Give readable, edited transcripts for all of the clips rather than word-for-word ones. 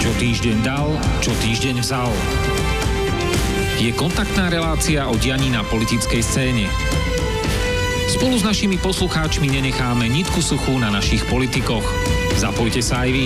Čo týždeň dal, čo týždeň vzal. Je kontaktná relácia o dianí na politickej scéne. Spolu s našimi poslucháčmi nenecháme nitku suchú na našich politikoch. Zapojte sa aj vy.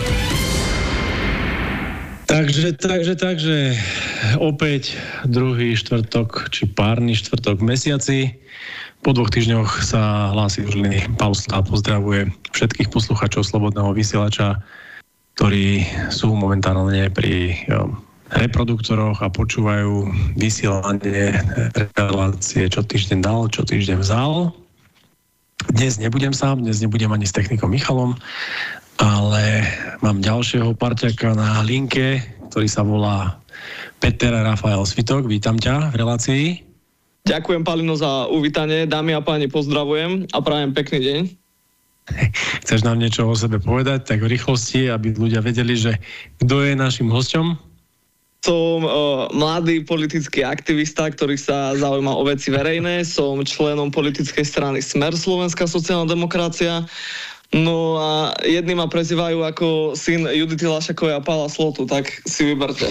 Takže, opäť druhý štvrtok, či párny štvrtok v mesiaci. Po 2 týždňoch sa hlási Žiliny. Paulus a pozdravuje všetkých poslucháčov Slobodného vysielača, ktorí sú momentálne pri reproduktoroch a počúvajú vysielanie relácie Čo týždeň dal, čo týždeň vzal. Dnes nebudem sám, dnes nebudem ani s technikom Michalom, ale mám ďalšieho parťaka na linke, ktorý sa volá Peter Rafael Svitok. Vítam ťa v relácii. Ďakujem, Palino, za uvítanie. Dámy a páni, pozdravujem a prajem pekný deň. Chceš nám niečo o sebe povedať, tak v rýchlosti, aby ľudia vedeli, že kto je našim hosťom? Som mladý politický aktivista, ktorý sa zaujíma o veci verejné. Som členom politickej strany Smer Slovenská sociálna demokracia. No a jedni ma prezývajú ako syn Judity Lašakovej a Pála Slotu, tak si vyberte.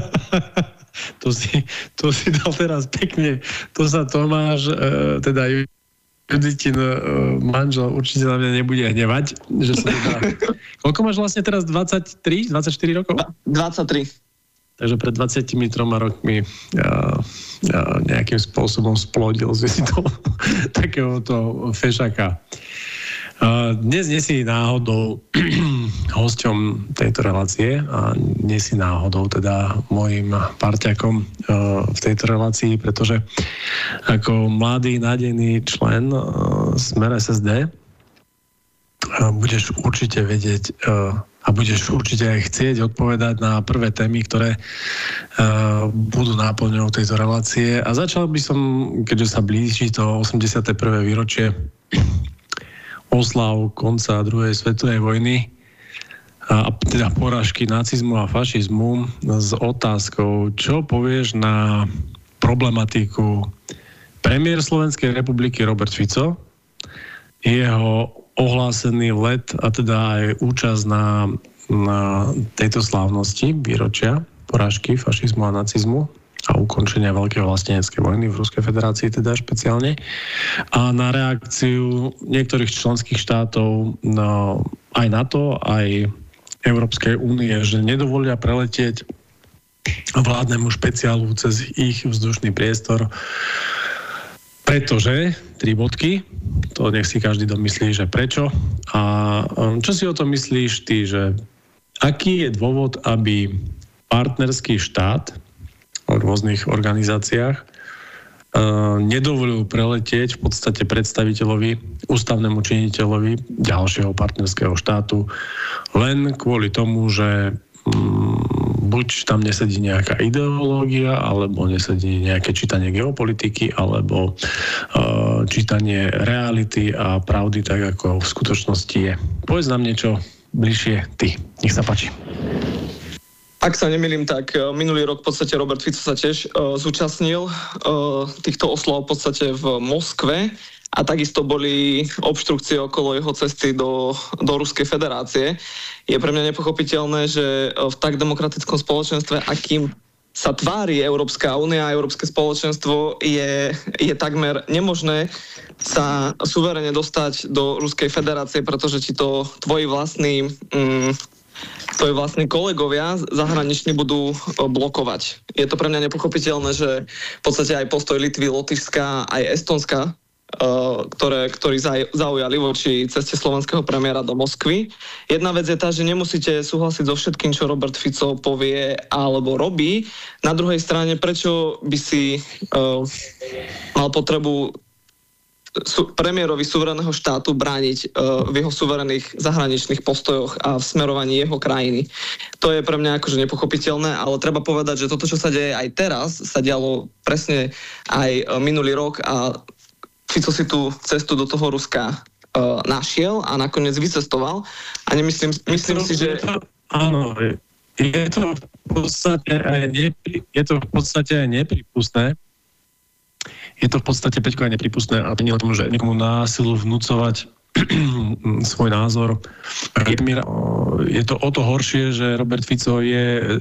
To si dal teraz pekne. To sa Tomáš, teda Juditin manžel určite na mňa nebude hnevať, že sa teda... Koľko máš vlastne teraz? 23? 24 rokov? 23. Takže pred 23 rokmi nejakým spôsobom splodil si to takéhoto fešaka. Dnes nie si náhodou hosťom tejto relácie a nie si náhodou teda môjim parťakom v tejto relácii, pretože ako mladý nádejný člen Smer SSD budeš určite vedieť a budeš určite aj chcieť odpovedať na prvé témy, ktoré budú náplňou tejto relácie. A začal by som, keďže sa blíži to 81. výročie oslav konca druhej svetovej vojny a teda porážky nacizmu a fašizmu s otázkou, čo povieš na problematiku premiér Slovenskej republiky Robert Fico, jeho ohlásený let a teda aj účasť na tejto slávnosti výročia porážky fašizmu a nacizmu a ukončenia veľkej vlasteneckej vojny v Ruskej federácii teda špeciálne. A na reakciu niektorých členských štátov aj NATO, aj Európskej únie, že nedovolia preletieť vládnemu špeciálu cez ich vzdušný priestor, pretože, 3 bodky, to nech si každý domyslí, že prečo. A čo si o tom myslíš ty, že aký je dôvod, aby partnerský štát v rôznych organizáciách nedovolil preletieť v podstate predstaviteľovi, ústavnému činiteľovi ďalšieho partnerského štátu len kvôli tomu, že buď tam nesedí nejaká ideológia, alebo nesedí nejaké čítanie geopolitiky, alebo čítanie reality a pravdy tak, ako v skutočnosti je. Povedz nám niečo bližšie ty. Nech sa páči. Ak sa nemýlim, tak minulý rok v podstate Robert Fico sa tiež zúčastnil týchto oslav v podstate v Moskve a takisto boli obštrukcie okolo jeho cesty do Ruskej federácie. Je pre mňa nepochopiteľné, že v tak demokratickom spoločenstve, akým sa tvári Európska únia a Európske spoločenstvo, je takmer nemožné sa suverene dostať do Ruskej federácie, pretože ti to tvoji vlastní kolegovia zahraniční budú blokovať. Je to pre mňa nepochopiteľné, že v podstate aj postoj Litvy, Lotyšska, aj Estonska, ktorí zaujali voči ceste slovenského premiéra do Moskvy. Jedna vec je tá, že nemusíte súhlasiť so všetkým, čo Robert Fico povie alebo robí. Na druhej strane, prečo by si mal potrebu premiérovi suverénneho štátu brániť v jeho suverénnych zahraničných postojoch a v smerovaní jeho krajiny. To je pre mňa akože nepochopiteľné, ale treba povedať, že toto, čo sa deje aj teraz, sa dialo presne aj minulý rok a Fico si tú cestu do toho Ruska našiel a nakoniec vycestoval a myslím si, že... Áno, je to v podstate aj nepripustné. Je to v podstate, Peťko, aj nepripustné a nie o tom, že niekomu násilu vnúcovať svoj názor. Je to o to horšie, že Robert Fico je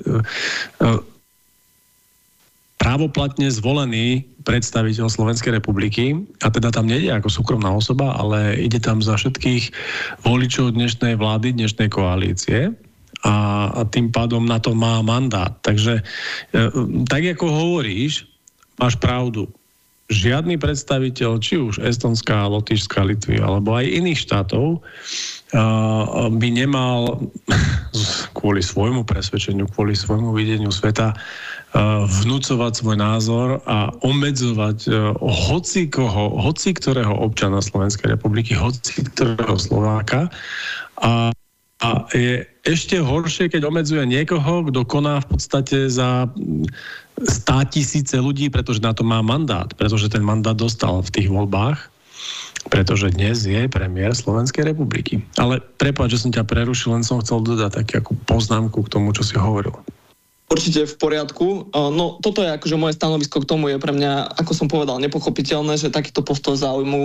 právoplatne zvolený predstaviteľ Slovenskej republiky a teda tam nejde ako súkromná osoba, ale ide tam za všetkých voličov dnešnej vlády, dnešnej koalície a tým pádom na to má mandát. Takže tak ako hovoríš, máš pravdu. Žiadny predstaviteľ, či už Estonska, Lotyšska, Litvy alebo aj iných štátov by nemal kvôli svojmu presvedčeniu, kvôli svojmu videniu sveta vnúcovať svoj názor a obmedzovať hoci ktorého občana Slovenskej republiky, hoci ktorého Slováka. A je ešte horšie, keď obmedzuje niekoho, kto koná v podstate za 100 000 ľudí, pretože na to má mandát, pretože ten mandát dostal v tých voľbách, pretože dnes je premiér Slovenskej republiky. Ale prepáč, že som ťa prerušil, len som chcel dodať takú poznámku k tomu, čo si hovoril. Určite v poriadku. No toto je akože moje stanovisko k tomu je pre mňa, ako som povedal, nepochopiteľné, že takýto postoj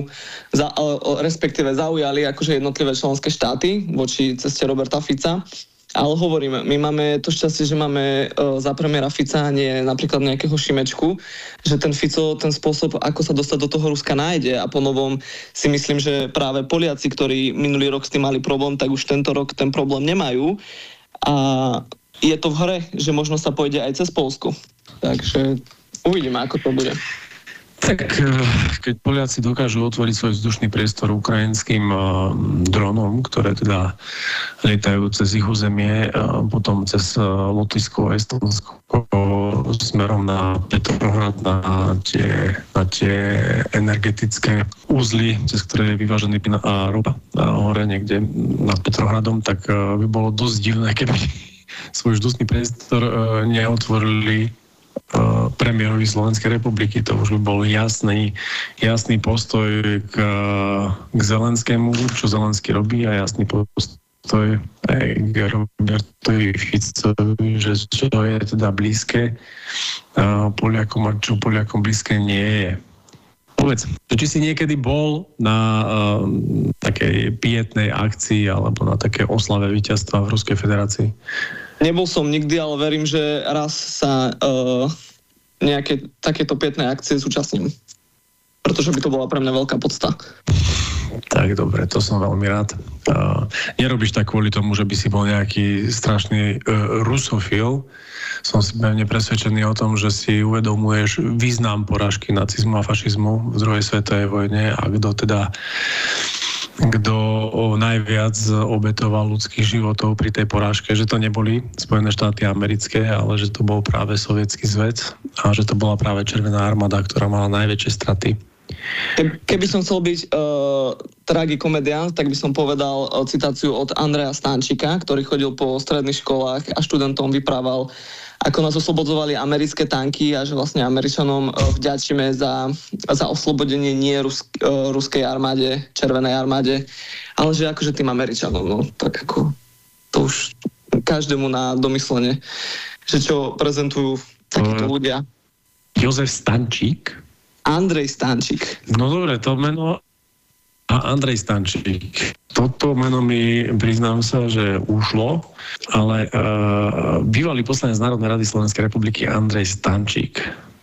respektíve zaujali akože jednotlivé členské štáty voči ceste Roberta Fica. Ale hovorím, my máme to šťastie, že máme za premiéra Fica nie napríklad nejakého Šimečku, že ten Fico, ten spôsob, ako sa dostať do toho Ruska nájde a po novom si myslím, že práve Poliaci, ktorí minulý rok s tým mali problém, tak už tento rok ten problém nemajú. A je to v hre, že možno sa pôjde aj cez Poľsko. Takže uvidíme, ako to bude. Tak keď Poliaci dokážu otvoriť svoj vzdušný priestor ukrajinským dronom, ktoré teda lietajú cez ich územie, potom cez Lotyšsko a Estonsko smerom na Petrohrad, na tie energetické úzly, cez ktoré je vyvážený plyn a ropa hore niekde nad Petrohradom, tak by bolo dosť divné, keby svoj vzdušný priestor neotvorili premiérovi Slovenskej republiky. To už by bol jasný postoj k Zelenskému, čo Zelenský robí, a jasný postoj aj k Robertovi Ficovi, že čo je teda blízke Poliakom a čo Poliakom blízke nie je. Povedz, či si niekedy bol na takej pietnej akcii alebo na také oslave víťazstva v Ruskej federácii? Nebol som nikdy, ale verím, že raz sa nejaké takéto pietné akcie zúčastním. Pretože by to bola pre mňa veľká podsta. Tak dobre, to som veľmi rád. Nerobíš tak kvôli tomu, že by si bol nejaký strašný rusofil. Som si pevne presvedčený o tom, že si uvedomuješ význam porážky nacizmu a fašizmu v druhej svetovej vojne a kto najviac obetoval ľudských životov pri tej porážke, že to neboli Spojené štáty americké, ale že to bol práve Sovietsky zväz a že to bola práve Červená armáda, ktorá mala najväčšie straty. Keby som chcel byť tragikomedián, tak by som povedal citáciu od Andreja Stančika, ktorý chodil po stredných školách a študentom vyprával, ako nás oslobodzovali americké tanky a že vlastne Američanom vďačíme za oslobodenie nie ruskej armáde, Červenej armáde, ale že akože tým Američanom, no tak ako to už každému na domyslenie, že čo prezentujú takíto ľudia. Jozef Stančík? Andrej Stančík. No dobre, to meno a Andrej Stančík. Toto meno mi, priznám sa, že ušlo, ale bývalý poslanec Národnej rady Slovenskej republiky Andrej Stančík.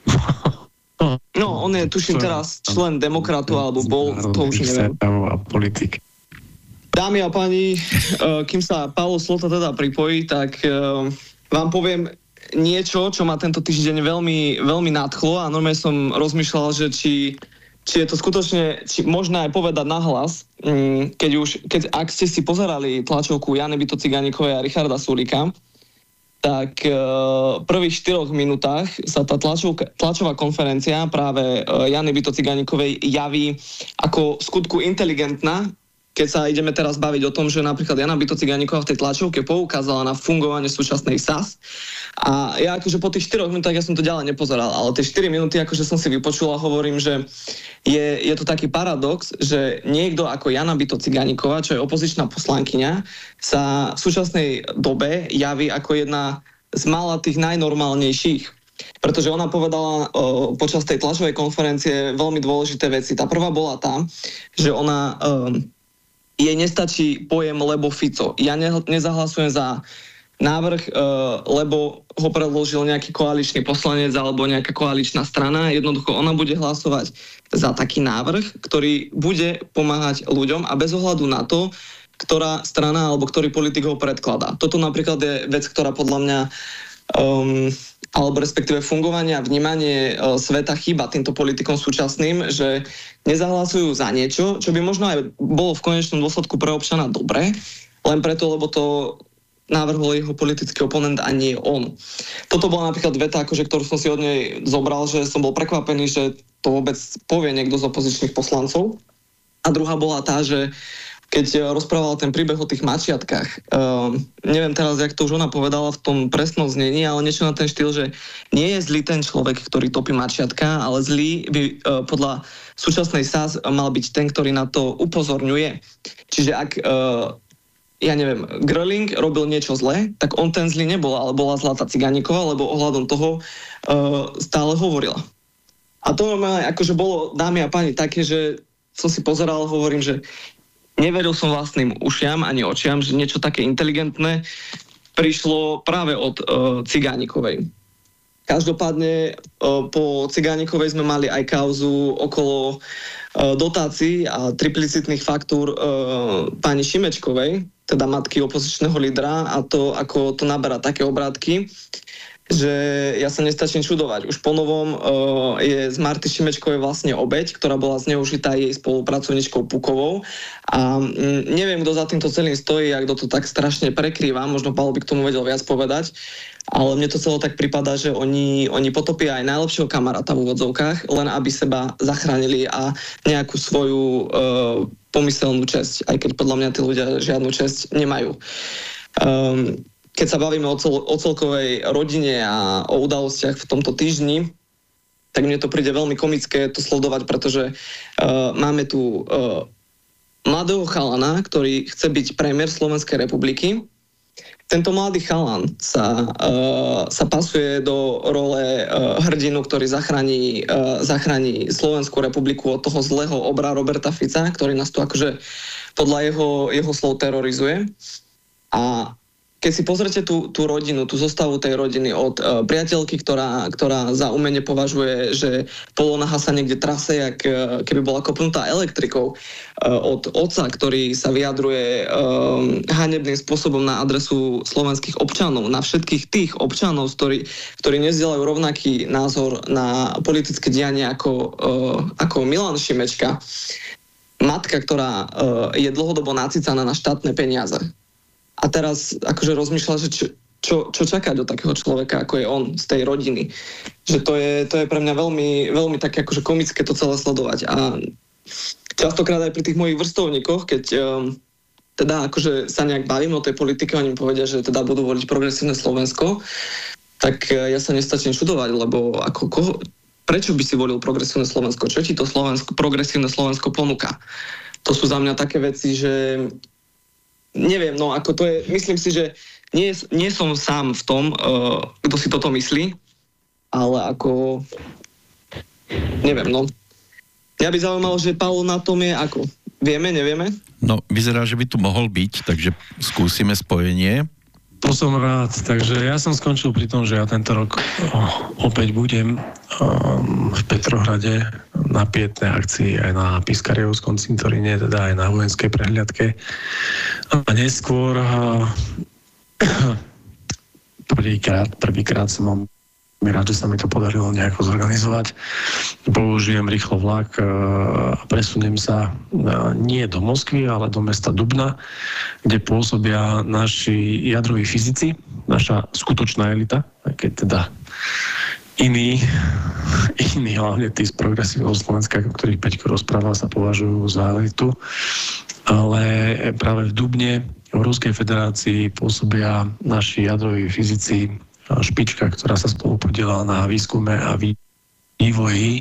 No, on je, tuším, teraz člen demokratu, alebo bol, to už neviem. Politik. Dámy a páni, kým sa Pavol Slota teda pripojí, tak vám poviem niečo, čo ma tento týždeň veľmi, veľmi nadchlo a normálne som rozmýšľal, že či je to skutočne možné aj povedať nahlas, ak ste si pozerali tlačovku Jany Byto Cigánikovej a Richarda Sulíka, tak v prvých 4 minútach sa tá tlačová konferencia práve Jany Byto Cigánikovej javí ako skutku inteligentná, keď sa ideme teraz baviť o tom, že napríklad Jana Byto Cigániková v tej tlačovke poukázala na fungovanie súčasnej SAS. A ja akože po tých 4 minútach ja som to ďalej nepozeral, ale tie 4 minúty akože som si vypočul a hovorím, že je to taký paradox, že niekto ako Jana Byto Cigániková, čo je opozičná poslankyňa, sa v súčasnej dobe javí ako jedna z mála tých najnormálnejších. Pretože ona povedala počas tej tlačovej konferencie veľmi dôležité veci. Tá prvá bola tá, že ona jej nestačí pojem lebo Fico. Ja nezahlasujem za návrh, lebo ho predložil nejaký koaličný poslanec alebo nejaká koaličná strana. Jednoducho ona bude hlasovať za taký návrh, ktorý bude pomáhať ľuďom a bez ohľadu na to, ktorá strana alebo ktorý politik ho predkladá. Toto napríklad je vec, ktorá podľa mňa alebo respektíve fungovanie a vnímanie sveta chýba týmto politikom súčasným, že nezahlasujú za niečo, čo by možno aj bolo v konečnom dôsledku pre občana dobre, len preto, lebo to navrhol jeho politický oponent a nie on. Toto bola napríklad veta, ktorú som si od nej zobral, že som bol prekvapený, že to vôbec povie niekto z opozičných poslancov. A druhá bola tá, že keď rozprával ten príbeh o tých mačiatkách, neviem teraz, jak to už ona povedala v tom presnom znení, ale niečo na ten štýl, že nie je zlý ten človek, ktorý topí mačiatka, ale zlý by podľa súčasnej SAS mal byť ten, ktorý na to upozorňuje. Čiže ak ja neviem, Gröling robil niečo zlé, tak on ten zlý nebol, ale bola zlá tá Cigániková, lebo ohľadom toho stále hovorila. A to normálne akože bolo, dámy a páni, také, že som si pozeral, hovorím, že neveril som vlastným ušiam ani očiam, že niečo také inteligentné prišlo práve od Cigánikovej. Každopádne po Cigánikovej sme mali aj kauzu okolo dotácií a triplicitných faktúr pani Šimečkovej, teda matky opozičného lídra, a to, ako to naberá také obrátky, že ja sa nestačím čudovať. Už po novom je z Marty Šimečkovej vlastne obeť, ktorá bola zneužitá jej spolupracovničkou Pukovou. A neviem, kto za týmto celým stojí a kto to tak strašne prekrýva, možno Paolo by k tomu vedel viac povedať, ale mne to celé tak pripadá, že oni potopia aj najlepšieho kamaráta v úvodzovkách, len aby seba zachránili a nejakú svoju pomyselnú česť, aj keď podľa mňa tí ľudia žiadnu česť nemajú. Keď sa bavíme o celkovej rodine a o udalostiach v tomto týždni, tak mne to príde veľmi komické to sledovať, pretože máme tu mladého chalana, ktorý chce byť premiér Slovenskej republiky. Tento mladý chalan sa pasuje do role hrdinu, ktorý zachráni Slovenskú republiku od toho zlého obra Roberta Fica, ktorý nás tu akože podľa jeho slov terorizuje. A keď si pozrite tú rodinu, tú zostavu tej rodiny od priateľky, ktorá za umenie považuje, že polonaha sa niekde trase, jak keby bola kopnutá elektrikou, od otca, ktorý sa vyjadruje hanebným spôsobom na adresu slovenských občanov, na všetkých tých občanov, ktorí nezdieľajú rovnaký názor na politické dianie ako Milan Šimečka. Matka, ktorá je dlhodobo nacicaná na štátne peniaze. A teraz akože rozmýšľa, že čo čakať od takého človeka, ako je on z tej rodiny. Že to je pre mňa veľmi, veľmi také akože komické to celé sledovať. A častokrát aj pri tých mojich vrstovníkoch, keď teda akože sa nejak bavím o tej politike, oni mi povedia, že teda budú voliť progresívne Slovensko, tak ja sa nestačím čudovať, lebo prečo by si volil progresívne Slovensko? Čo ti to progresívne Slovensko ponúka? To sú za mňa také veci, že neviem, no ako to je, myslím si, že nie som sám v tom, kto si toto myslí, ale ako neviem, no. Mňa by zaujímalo, že Paolo na tom je ako? Vieme, nevieme? No, vyzerá, že by tu mohol byť, takže skúsime spojenie. To som rád, takže ja som skončil pri tom, že ja tento rok opäť budem v Petrohrade na pietnej akcii aj na Piskarievskom cintoríne, teda aj na vojenskej prehliadke. A neskôr prvýkrát som rád, že sa mi to podarilo nejako zorganizovať. Použijem rýchlo vlak a presuniem sa nie do Moskvy, ale do mesta Dubna, kde pôsobia naši jadroví fyzici, naša skutočná elita, aj keď teda iní, hlavne tí z progresívneho Slovenska, o ktorých Peťko rozprával, sa považujú za elitu. Ale práve v Dubne, v Ruskej federácii pôsobia naši jadroví fyzici, špička, ktorá sa spolupodiela na výskume a vývoji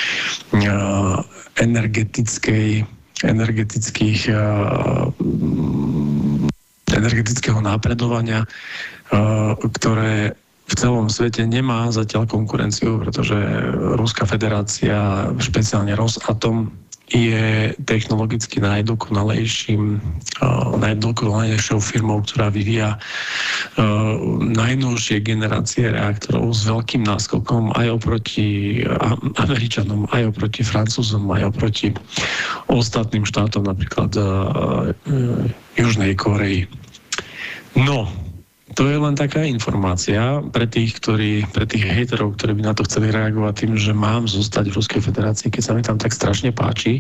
energetického napredovania, ktoré v celom svete nemá zatiaľ konkurenciu, pretože Ruská federácia, špeciálne Rosatom, je technologicky najdokonalejšou firmou, ktorá vyvíja najnovšie generácie reaktorov s veľkým náskokom aj oproti Američanom, aj oproti Francúzom, aj oproti ostatným štátom, napríklad Južnej Koreji. No, to je len taká informácia pre tých hejterov, ktorí by na to chceli reagovať tým, že mám zostať v Ruskej federácii, keď sa mi tam tak strašne páči.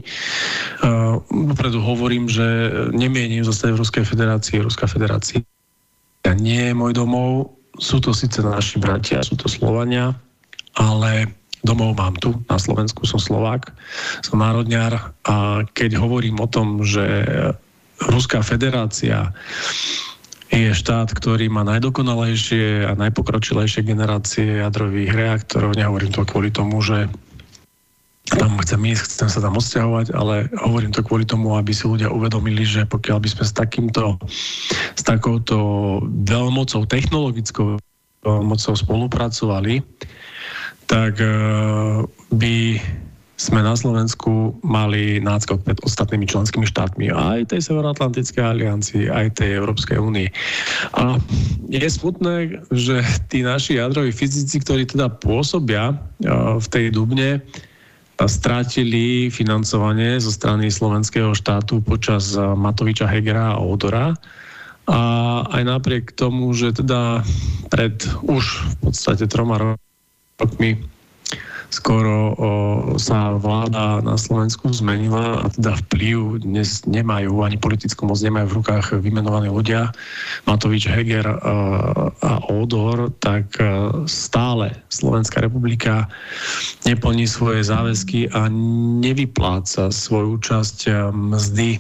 Preto hovorím, že nemienim zostať v Ruskej federácii. Ruská federácia nie je môj domov. Sú to síce naši bratia, sú to Slovania, ale domov mám tu, na Slovensku, som Slovák, som národňar a keď hovorím o tom, že Ruská federácia je štát, ktorý má najdokonalejšie a najpokročilejšie generácie jadrových reaktorov. Nehovorím to kvôli tomu, že tam chcem ísť, chcem sa tam odsťahovať, ale hovorím to kvôli tomu, aby si ľudia uvedomili, že pokiaľ by sme s takouto veľmocou, technologickou veľmocou spolupracovali, tak by sme na Slovensku mali náskok pred ostatnými členskými štátmi aj tej Severoatlantickej aliancii, aj tej Európskej únii. A je smutné, že tí naši jadroví fyzici, ktorí teda pôsobia v tej Dubne, strátili financovanie zo strany slovenského štátu počas Matoviča, Hegera a Ódora. A aj napriek tomu, že teda pred už v podstate 3 rokmi skoro sa vláda na Slovensku zmenila a teda vplyv dnes nemajú, ani politickú moc nemajú v rukách vymenovaní ľudia, Matovič, Heger a Ódor, tak stále Slovenská republika neplní svoje záväzky a nevypláca svoju časť mzdy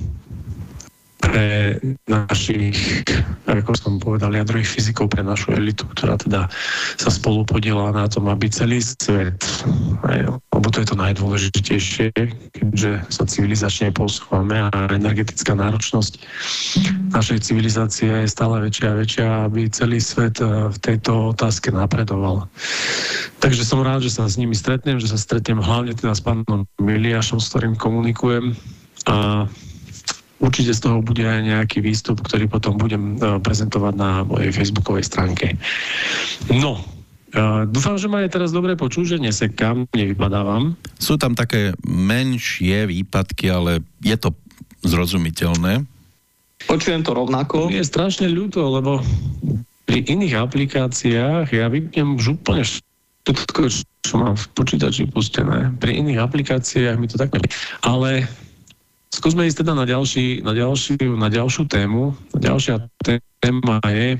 pre našich, ako som povedal, jadrových fyzikov, pre našu elitu, ktorá teda sa spolu podiela na tom, aby celý svet, lebo to je to najdôležitejšie, keďže sa civilizačne posúvame a energetická náročnosť našej civilizácie je stále väčšia a väčšia, aby celý svet v tejto otázke napredoval. Takže som rád, že sa s nimi stretnem, že sa stretnem hlavne teda s pánom Miliášom, s ktorým komunikujem a určite z toho bude aj nejaký výstup, ktorý potom budem prezentovať na mojej facebookovej stránke. No, dúfam, že ma je teraz dobre počuť, že nesekám, nevypadávam. Sú tam také menšie výpadky, ale je to zrozumiteľné. Počujem to rovnako. Je strašne ľúto, lebo pri iných aplikáciách ja vypnem už úplne všetko, čo mám v počítači pustené. Pri iných aplikáciách mi to tak nebudí. Ale skúsme ísť teda na ďalšiu tému. Ďalšia téma je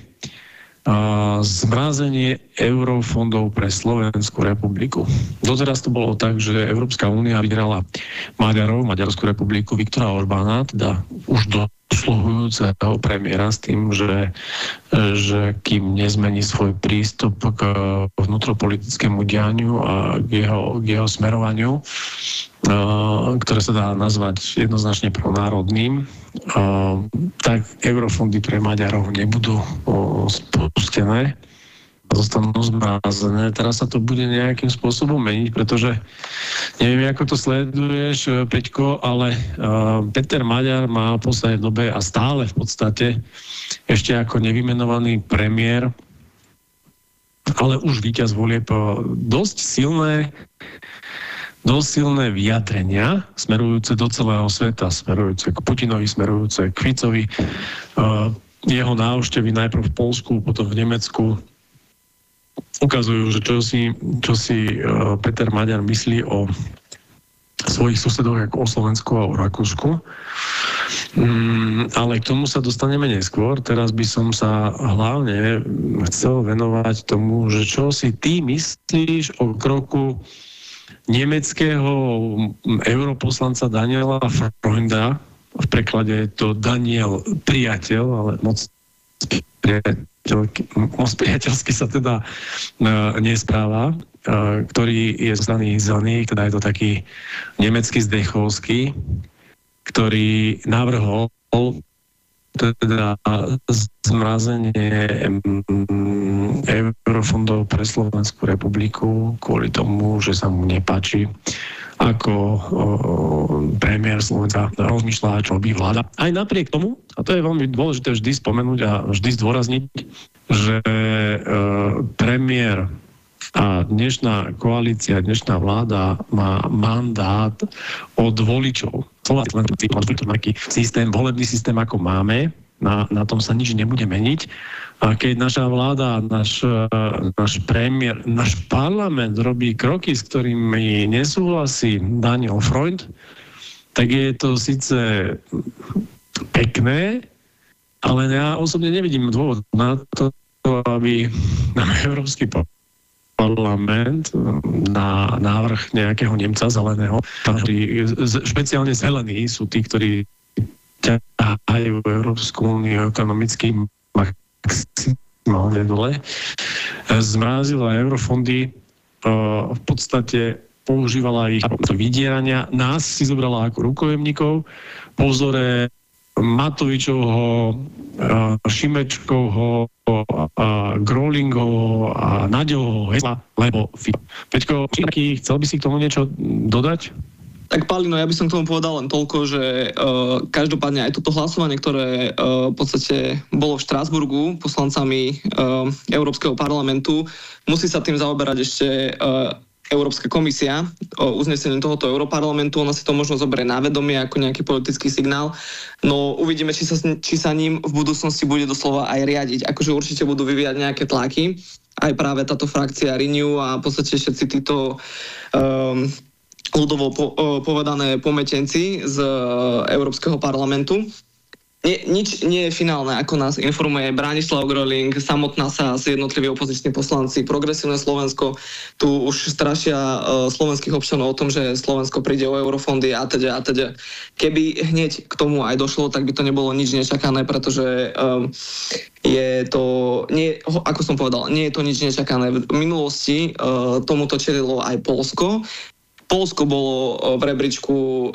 zmrazenie eurofondov pre Slovenskú republiku. Doteraz to bolo tak, že Európska únia vybrala Maďarskú republiku Viktora Orbána, teda už dosluhujúceho premiéra s tým, že kým nezmení svoj prístup k vnútropolitickému dianiu a k jeho smerovaniu, ktoré sa dá nazvať jednoznačne pronárodným, tak eurofondy pre Maďarov nebudú spustené a zostanú zmrazené. Teraz sa to bude nejakým spôsobom meniť, pretože neviem, ako to sleduješ, Peťko, ale Peter Maďar má v poslednej dobe a stále v podstate ešte ako nevymenovaný premiér, ale už víťaz volieb, dosť silné vyjadrenia smerujúce do celého sveta, smerujúce k Putinovi, smerujúce k Ficovi. Jeho návštevy najprv v Poľsku, potom v Nemecku ukazujú, že čo si Peter Maďar myslí o svojich susedoch ako o Slovensku a o Rakúsku. Ale k tomu sa dostaneme neskôr. Teraz by som sa hlavne chcel venovať tomu, že čo si ty myslíš o kroku nemeckého europoslanca Daniela Freunda, v preklade je to Daniel priateľ, ale moc priateľsky sa teda nespráva, ktorý je zo strany zelených, teda je to taký nemecký Zdechovský, ktorý navrhol teda zmrazenie eurofondov pre Slovenskú republiku kvôli tomu, že sa mu nepáči ako premiér Slovenska rozmýšľa, čo by vláda. Aj napriek tomu, a to je veľmi dôležité vždy spomenúť a vždy zdôrazniť, že premiér a dnešná koalícia, dnešná vláda má mandát od voličov. Slovenský systém, volebný systém, ako máme, na tom sa nič nebude meniť. A keď naša vláda, náš premiér, náš parlament robí kroky, s ktorými nesúhlasí Daniel Freund, tak je to síce pekné, ale ja osobne nevidím dôvod na to, aby nám Európsky parlament na návrh nejakého Nemca zeleného, špeciálne zelení sú tí, ktorí ťahajú Európsku úniu ekonomicky maximálne dole, zmrazila eurofondy, v podstate používala ich vydierania, nás si zobrala ako rukojemníkov, pozore Matovičovho, Šimečkovho, Grolingovho a Naďovho hesla, lebo Peťko, chcel by si k tomu niečo dodať? Tak Palino, ja by som k tomu povedal len toľko, že každopádne aj toto hlasovanie, ktoré v podstate bolo v Štrasburgu poslancami Európskeho parlamentu, musí sa tým zaoberať ešte Európska komisia o uznesení tohoto Europarlamentu. Ona si to možno zoberie na vedomie ako nejaký politický signál, no uvidíme, či sa ním v budúcnosti bude doslova aj riadiť. Akože určite budú vyvíjať nejaké tlaky, aj práve táto frakcia Renew a v podstate všetci títo ľudovo povedané pometenci z Európskeho parlamentu. Nič nie je finálne, ako nás informuje Branislav Groling, samotná sa jednotliví opoziční poslanci, Progresívne Slovensko, tu už strašia slovenských občanov o tom, že Slovensko príde o eurofondy a teda. Keby hneď k tomu aj došlo, tak by to nebolo nič nečakané, pretože je to, ako som povedal, nie je to nič nečakané. V minulosti tomuto čelilo aj Poľsko. Poľsko bolo v rebríčku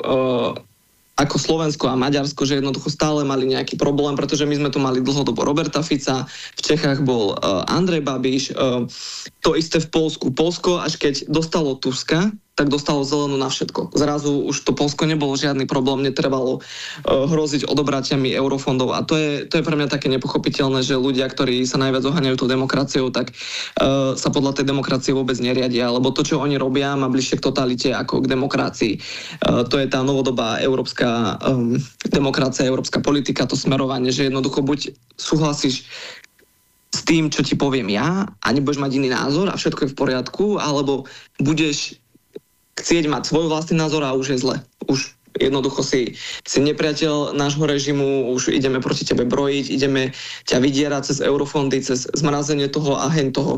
ako Slovensko a Maďarsko, že jednoducho stále mali nejaký problém, pretože my sme tu mali dlhodobo Roberta Fica, v Čechách bol Andrej Babiš, to isté v Poľsku. Poľsko, až keď dostalo Tuska, tak dostalo zelenú na všetko. Zrazu už to Poľsko nebolo žiadny problém, netrebalo hroziť odobratiami eurofondov a to je pre mňa také nepochopiteľné, že ľudia, ktorí sa najviac oháňajú tú demokraciou, tak sa podľa tej demokracie vôbec neriadia, lebo to, čo oni robia, má bližšie k totalite ako k demokracii. To je tá novodobá európska demokracia, európska politika, to smerovanie, že jednoducho buď súhlasíš s tým, čo ti poviem ja a nebudeš mať iný názor a všetko je v poriadku, alebo budeš chcieť mať svoj vlastný názor a už je zle. Už jednoducho si nepriateľ nášho režimu, už ideme proti tebe brojiť, ideme ťa vydierať cez eurofondy, cez zmrazenie toho a hen toho.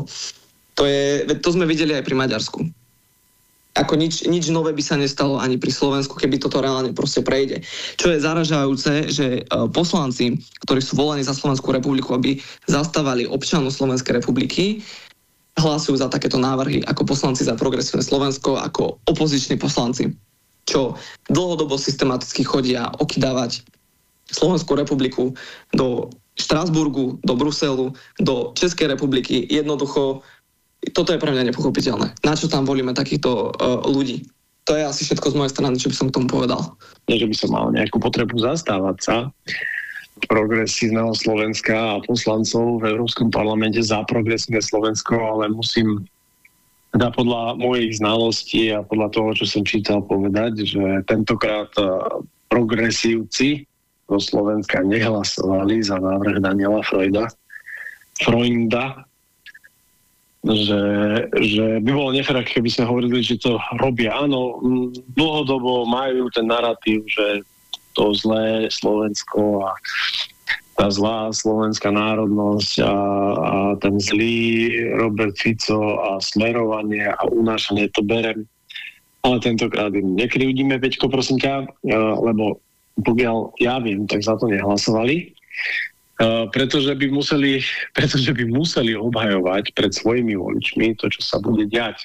To sme videli aj pri Maďarsku. Ako nič nové by sa nestalo ani pri Slovensku, keby toto reálne proste prejde. Čo je zaražajúce, že poslanci, ktorí sú volení za Slovenskú republiku, aby zastávali občanov Slovenskej republiky, hlasujú za takéto návrhy ako poslanci za Progresívne Slovensko, ako opoziční poslanci, čo dlhodobo systematicky chodia okydávať Slovenskú republiku do Štrasburgu, do Bruselu, do Českej republiky. Jednoducho, toto je pre mňa nepochopiteľné. Na čo tam volíme takýchto ľudí? To je asi všetko z mojej strany, čo by som k tomu povedal. Nie, že by som mal nejakú potrebu zastávať sa Progresívneho Slovenska a poslancov v Európskom parlamente za Progresívne Slovensko, ale musím teda podľa mojich znalostí a podľa toho, čo som čítal, povedať, že tentokrát progresívci zo Slovenska nehlasovali za návrh Daniela Freunda, že by bolo nefér, keby sme hovorili, že to robia. Áno, dlhodobo majú ten narratív, že to zlé Slovensko a tá zlá slovenská národnosť a ten zlý Robert Fico a smerovanie a unášanie, to berem. Ale tentokrát im nekrivdíme, Peťko, prosím ťa, lebo pokiaľ ja viem, tak za to nehlasovali, pretože by museli obhajovať pred svojimi voličmi to, čo sa bude diať.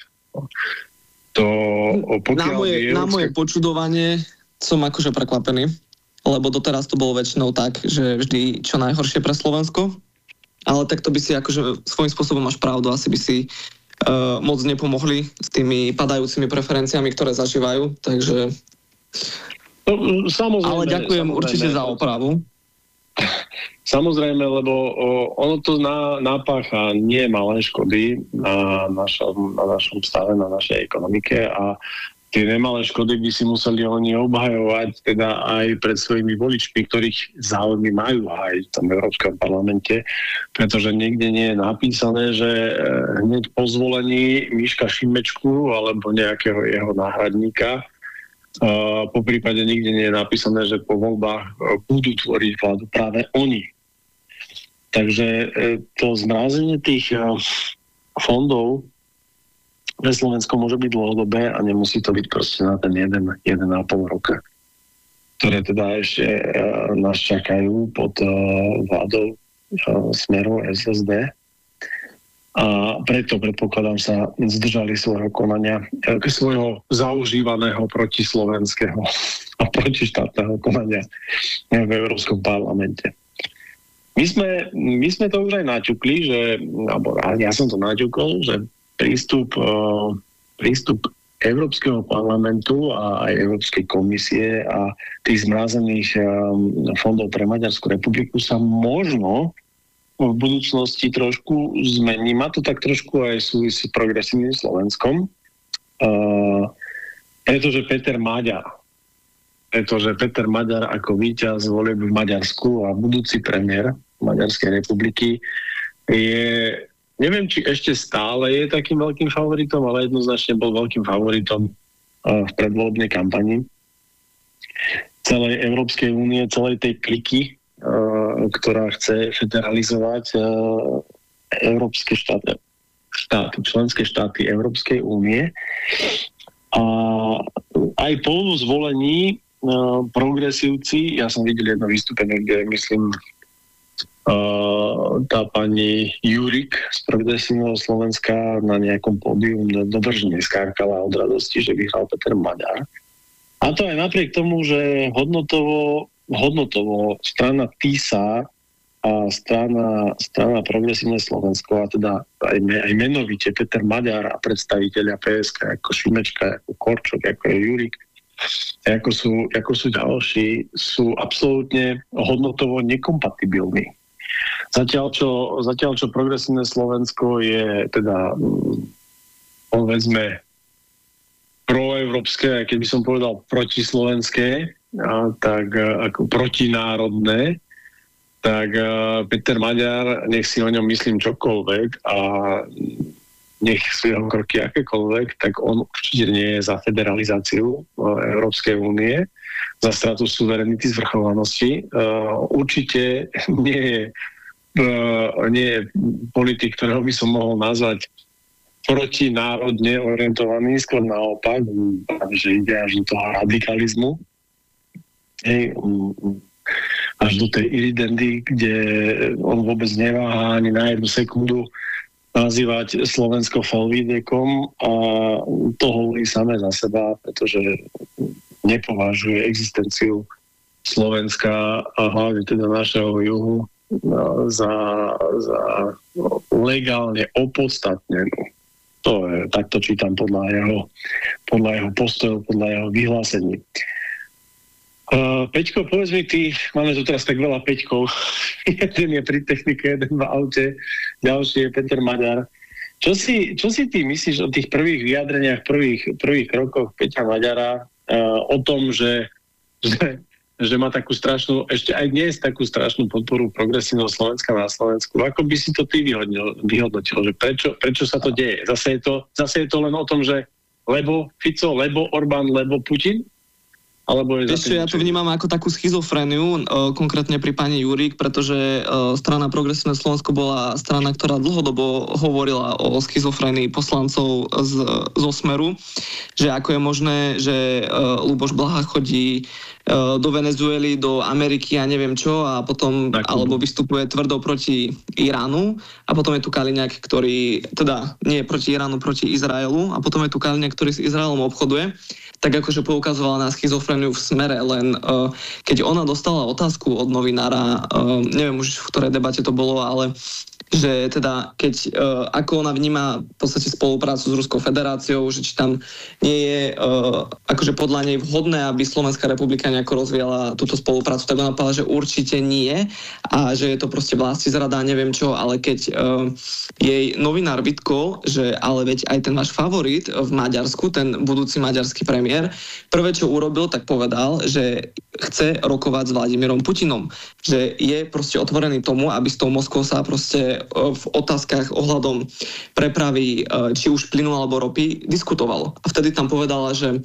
Na moje počudovanie som akože prekvapený, lebo doteraz to bolo väčšinou tak, že vždy čo najhoršie pre Slovensko, ale takto by si akože svojím spôsobom máš pravdu, asi by si moc nepomohli s tými padajúcimi preferenciami, ktoré zažívajú, takže... No, samozrejme, ale ďakujem určite za opravu. Samozrejme, lebo ono to napácha nie malé škody na našom stave, na našej ekonomike a tie nemalé škody by si museli oni obhajovať teda aj pred svojimi voličmi, ktorých záujmy majú aj v tom Európskom parlamente, pretože niekde nie je napísané, že hneď po zvolení Miška Šimečku alebo nejakého jeho náhradníka, po prípade nikde nie je napísané, že po voľbách budú tvoriť vládu práve oni. Takže to zmrazenie tých fondov pre Slovensko môže byť dlhodobé a nemusí to byť proste na ten 1,5 roka, ktoré teda ešte nás čakajú pod vládou Smeru SSD. A preto, predpokladám, sa zdržali svojho konania, svojho zaužívaného protislovenského a protištátneho konania v Európskom parlamente. My sme to už aj naťukli, alebo ja som to naťukol, že prístup Európskeho parlamentu a aj Európskej komisie a tých zmrazených fondov pre Maďarskú republiku sa možno v budúcnosti trošku zmení. Má to tak trošku aj súvisí s progresívnym Slovenskom, pretože Peter Maďar ako víťaz volieb v Maďarsku a budúci premiér Maďarskej republiky je, neviem, či ešte stále je takým veľkým favoritom, ale jednoznačne bol veľkým favoritom v predvolebnej kampani celej Európskej únie, celej tej kliky, ktorá chce federalizovať európske štáty, členské štáty Európskej únie. A aj po zvolení progresívci, ja som videl jedno vystúpenie, kde myslím tá pani Jurik z Progresívneho Slovenska na nejakom pódium dodržne skárkala od radosti, že vyhral Peter Maďar. A to aj napriek tomu, že hodnotovo strana TISA a strana Progresívne Slovensko, a teda aj menovite Peter Maďar a predstavitelia PSK ako Šimečka, ako Korčok, ako je Jurik, ako sú ďalší, sú absolútne hodnotovo nekompatibilní. Zatiaľ, čo Progresívne Slovensko je teda povedzme proeurópske, keď by som povedal protislovenské, tak ako protinárodné, tak Peter Maďar, nech si o ňom myslím čokoľvek a nech sú jeho kroky akékoľvek, tak on určite nie je za federalizáciu Európskej únie, za stratu suverenity, zvrchovanosti. Určite nie je politik, ktorého by som mohol nazvať protinárodne orientovaný, skôr naopak, že ide až do toho radikalizmu. Až do tej iridendy, kde on vôbec neváha ani na jednu sekundu nazývať Slovensko felvidiekom a to hovorí samé za seba, pretože nepovažuje existenciu Slovenska a hlavne teda našeho juhu za legálne opodstatnenú. To je, takto čítam podľa jeho postojov, podľa jeho vyhlásení. Peťko, povedz mi ty, máme tu teraz tak veľa Peťkov, jeden je pri technike, jeden v aute, ďalší je Peter Maďar. Čo si ty myslíš o tých prvých vyjadreniach, prvých krokoch Peťa Maďara o tom, že má takú strašnú, ešte aj dnes takú strašnú podporu Progresívneho Slovenska na Slovensku? Ako by si to ty vyhodnotil, že prečo sa to deje? Zase je to len o tom, že lebo Fico, lebo Orbán, lebo Putin? Ešte ja to vnímam ako takú schizofréniu, konkrétne pri pani Jurík, pretože strana Progresívne Slovensko bola strana, ktorá dlhodobo hovorila o schizofrénii poslancov zo Smeru, že ako je možné, že Ľuboš Blaha chodí do Venezuely, do Ameriky a neviem čo a potom, alebo vystupuje tvrdo proti Iránu a potom je tu Kaliňák, ktorý, teda nie proti Iránu, proti Izraelu a potom je tu Kaliňák, ktorý s Izraelom obchoduje. Tak akože poukazovala na schizofréniu v Smere, len keď ona dostala otázku od novinára, neviem už v ktorej debate to bolo, ale že teda keď ako ona vníma v podstate spoluprácu s Ruskou federáciou, že či tam nie je akože podľa nej vhodné, aby Slovenská republika nejako rozvíjala túto spoluprácu, tak ona povedala, že určite nie a že je to proste vlastizrada a neviem čo, ale keď jej novinár vytkol, že ale veď aj ten váš favorit v Maďarsku, ten budúci maďarský premiér, prvé čo urobil, tak povedal, že chce rokovať s Vladimírom Putinom, že je proste otvorený tomu, aby s tou Moskvou sa proste v otázkach ohľadom prepravy či už plynu alebo ropy diskutovalo. A vtedy tam povedala, že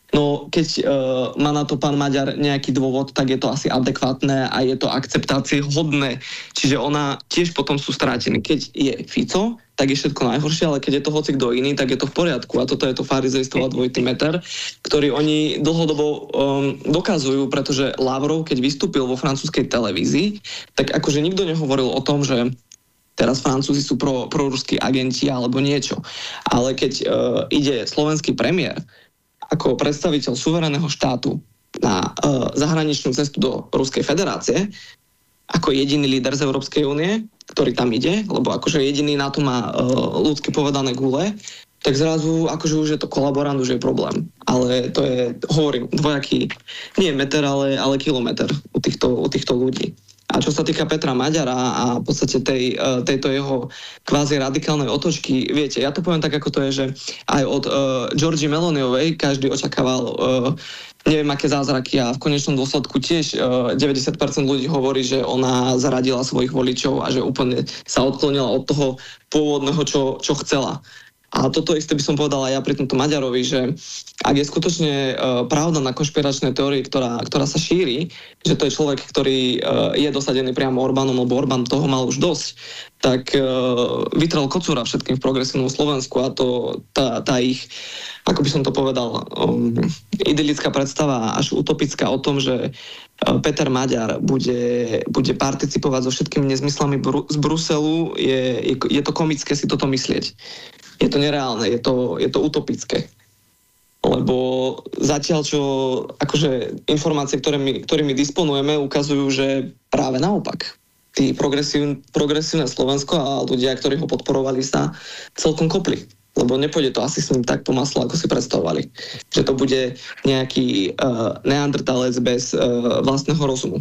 no keď má na to pán Maďar nejaký dôvod, tak je to asi adekvátne a je to akceptácie hodné. Čiže ona tiež potom sú strátení. Keď je Fico, tak je všetko najhoršie, ale keď je to hoci kto iný, tak je to v poriadku. A toto je to farizejstvo a dvojitý meter, ktorý oni dlhodobo dokazujú, pretože Lavrov, keď vystúpil vo francúzskej televízii, tak akože nikto nehovoril o tom, že teraz Francúzi sú proruskí agenti alebo niečo. Ale keď ide slovenský premiér ako predstaviteľ suverénneho štátu na zahraničnú cestu do Ruskej federácie, ako jediný líder z Európskej únie, ktorý tam ide, lebo akože jediný na to má ľudsky povedané gule, tak zrazu akože už je to kolaborant, už je problém. Ale to je, hovorím, dvojaký, nie meter, ale kilometr u týchto ľudí. A čo sa týka Petra Maďara a v podstate tejto jeho kvázi radikálnej otočky, viete, ja to poviem tak, ako to je, že aj od Georgie Meloniovej každý očakával neviem aké zázraky a v konečnom dôsledku tiež 90% ľudí hovorí, že ona zaradila svojich voličov a že úplne sa odklonila od toho pôvodného, čo chcela. A toto isté by som povedala ja pri tomto Maďarovi, že ak je skutočne pravda na konšpiračnej teórii, ktorá sa šíri, že to je človek, ktorý je dosadený priamo Orbánom, lebo Orbán toho mal už dosť, tak vytrel kocúra všetkým v progresívnom Slovensku a to tá ich, ako by som to povedal, idylická predstava až utopická o tom, že Peter Maďar bude participovať so všetkými nezmyslami z Bruselu, je to komické si toto myslieť. Je to nereálne, je to utopické. Lebo zatiaľ, čo akože informácie, ktorými disponujeme, ukazujú, že práve naopak. Tí progresívne Slovensko a ľudia, ktorí ho podporovali, sa celkom kopli. Lebo nepôjde to asi s ním tak po masle, ako si predstavovali. Že to bude nejaký neandertalec bez vlastného rozumu.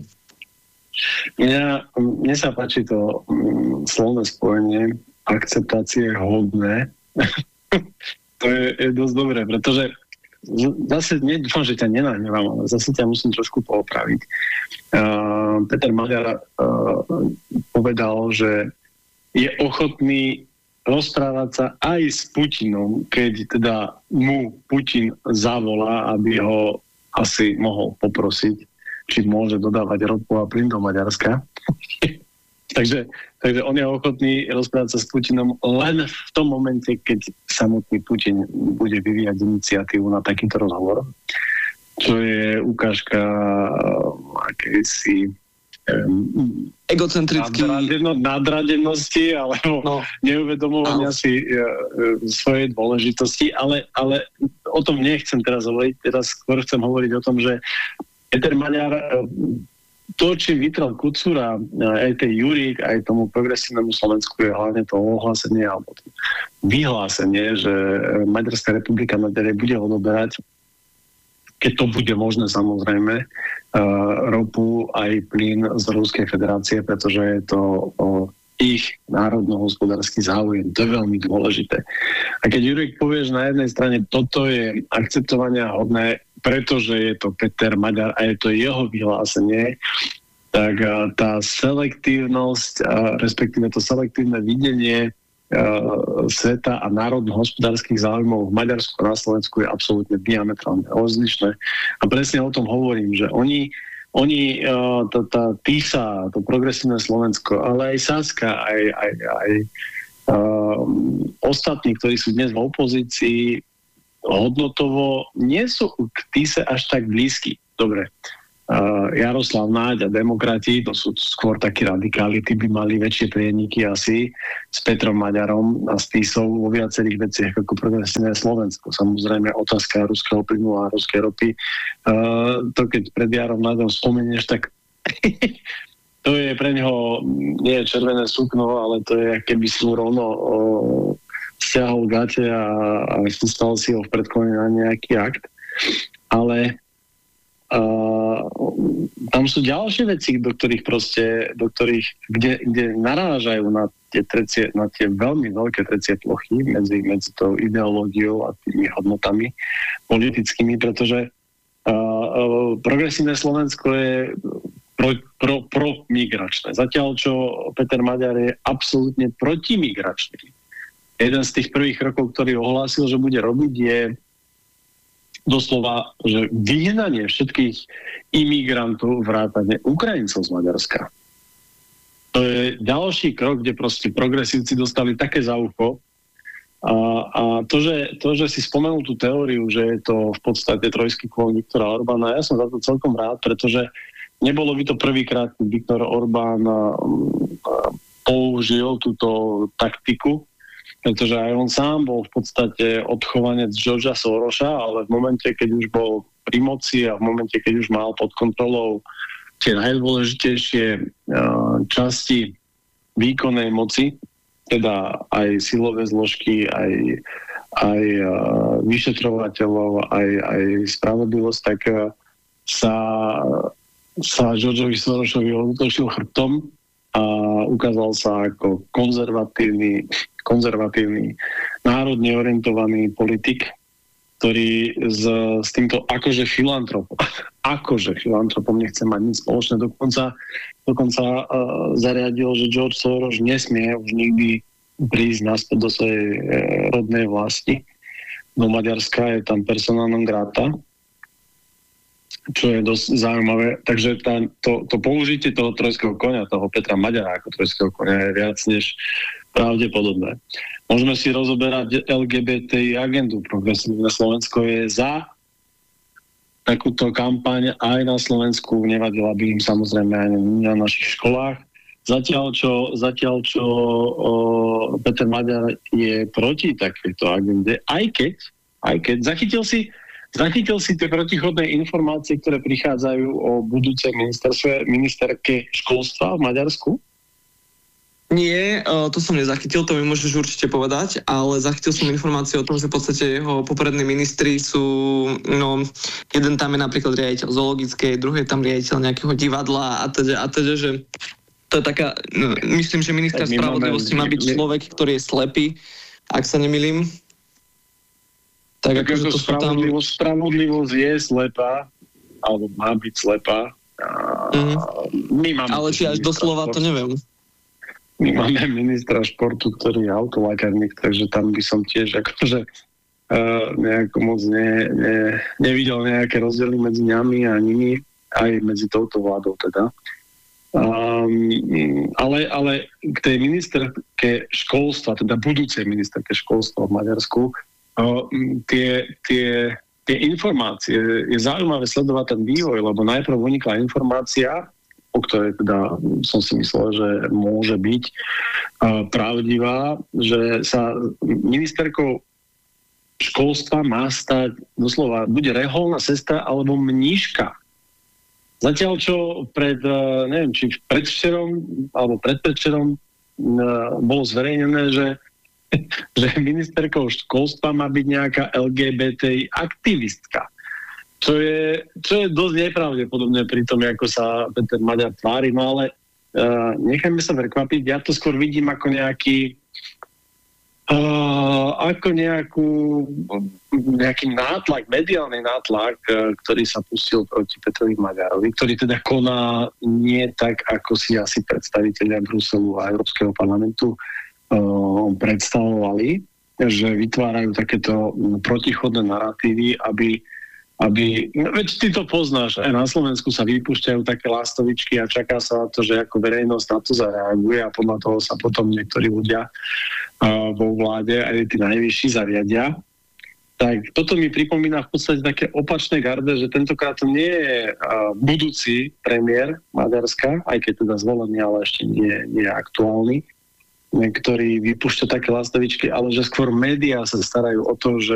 Mne sa páči to slovné spojenie akceptácie hodné. To je dosť dobré, pretože zase dúfam, že ťa nenahnevam, ale zase ťa musím trošku poopraviť. Peter Maďar povedal, že je ochotný rozprávať sa aj s Putinom, keď teda mu Putin zavolá, aby ho asi mohol poprosiť, či môže dodávať ropu a plyn do Maďarska. Takže on je ochotný rozprávať sa s Putinom len v tom momente, keď samotný Putin bude vyvíjať iniciatívu na takýto rozhovor, čo je ukážka akejsi egocentrický nadradenosti alebo neuvedomovania si svojej dôležitosti, ale o tom nechcem teraz hovoriť, teraz skôr chcem hovoriť o tom, že Peter Maďar to, či vytrel Kucúra aj tej Jurík, aj tomu progresívnemu Slovensku je hlavne to ohlásenie alebo to vyhlásenie, že Maďarská republika naďalej bude odoberať, keď to bude možné samozrejme, ropu aj plyn z Ruskej federácie, pretože je to ich národno-hospodársky záujem. To je veľmi dôležité. A keď Jurík povieš na jednej strane, toto je akceptovania hodné, pretože je to Peter Maďar a je to jeho vyhlásenie, tak tá selektívnosť, respektíve to selektívne videnie sveta a národno-hospodárskych záujmov v Maďarsku a na Slovensku je absolútne diametrálne rozlišné. A presne o tom hovorím, že oni tá TISA, to progresívne Slovensko, ale aj Saska, aj ostatní, ktorí sú dnes v opozícii, hodnotovo nie sú k TISE až tak blízky. Dobre, Jaroslav Náď a demokrati, to sú skôr takí radikáli, tí by mali väčšie prieniky asi s Petrom Maďarom a s TISou vo viacerých veciach ako progresívne Slovensko. Samozrejme otázka ruského plynu a ruskej ropy. To keď pred Jarom Náďom spomenieš, tak to je pre neho nie je červené sukno, ale to je, keby si mu rovno stiahol gate a chystal si ho v predklone na nejaký akt. Ale tam sú ďalšie veci, kde narážajú na tie veľmi veľké trecie plochy medzi tou ideológiou a tými hodnotami politickými, pretože progresívne Slovensko je pro-migračné. Zatiaľ, čo Peter Maďar je absolútne protimigračný. Jeden z tých prvých krokov, ktorý ohlásil, že bude robiť, je doslova, že vyhnanie všetkých imigrantov vrátane Ukrajincov z Maďarska. To je ďalší krok, kde proste progresívci dostali také za ucho. A to, že si spomenul tú teóriu, že je to v podstate trojský klon Viktora Orbána, ja som za to celkom rád, pretože nebolo by to prvýkrát, keď Viktor Orbán použil túto taktiku, pretože aj on sám bol v podstate odchovanec Georgea Sorosa, ale v momente, keď už bol pri moci a v momente, keď už mal pod kontrolou tie najdôležitejšie časti výkonnej moci, teda aj silové zložky, aj vyšetrovateľov, aj spravodlivosť, tak sa Georgeovi Sorosovi otočil chrbtom a ukázal sa ako konzervatívny, národne orientovaný politik, ktorý s týmto akože filantropom nechce mať nič spoločné. Dokonca zariadil, že George Soros nesmie už nikdy prísť naspäť do svojej rodnej vlasti. Do Maďarska je tam persona non grata, čo je dosť zaujímavé. Takže to použitie toho trojského koňa, toho Petra Maďara ako trojského koňa je viac než pravdepodobné. Môžeme si rozoberať LGBTI agendu. Progresívne Slovensko je za takúto kampaň aj na Slovensku. Nevadila by im samozrejme aj na našich školách. Zatiaľ, čo Peter Maďar je proti takejto agende, aj keď zachytil si tie protichodné informácie, ktoré prichádzajú o budúcej ministerke školstva v Maďarsku? Nie, to som nezachytil, to mi môžeš určite povedať, ale zachytil som informáciu o tom, že v podstate jeho poprední ministri sú, jeden tam je napríklad riaditeľ zoologickej, druhý je tam riaditeľ nejakého divadla a teda, že to je taká, myslím, že minister spravodlivosti má byť človek, ktorý je slepý, ak sa nemýlim. Tak akože to spravodlivosť je slepá, alebo má byť slepá. Ale či až doslova, to neviem. My máme ministra športu, ktorý je autolakárnik, takže tam by som tiež akože nejako moc nevidel nejaké rozdiely medzi nami a nimi, aj medzi touto vládou teda. Ale k tej ministerke školstva, teda budúcej ministerke školstva v Maďarsku, tie informácie, je zaujímavé sledovať ten vývoj, lebo najprv unikla informácia, o ktorej teda som si myslel, že môže byť pravdivá, že sa ministerkou školstva má stať doslova buď reholná sestra alebo mníška. Zatiaľ, čo neviem, či predvčerom alebo predpredvčerom bolo zverejnené, že ministerkou školstva má byť nejaká LGBTI aktivistka. Čo je dosť nepravdepodobné pri tom, ako sa Peter Maďar tvári, no ale nechajme sa prekvapiť. Ja to skôr vidím ako nejaký nátlak, mediálny nátlak, ktorý sa pustil proti Petrovi Maďarovi, ktorý teda koná nie tak, ako si asi predstavitelia Bruselu a Európskeho parlamentu predstavovali, že vytvárajú takéto protichodné naratívy, aby veď ty to poznáš, aj na Slovensku sa vypúšťajú také lastovičky a čaká sa na to, že ako verejnosť na to zareaguje a podľa toho sa potom niektorí ľudia vo vláde, aj tí najvyšší, zariadia. Tak toto mi pripomína v podstate také opačné garde, že tentokrát to nie je budúci premiér Maďarska, aj keď teda zvolený, ale ešte nie je aktuálny, ktorý vypúšťa také lastovičky, ale že skôr médiá sa starajú o to, že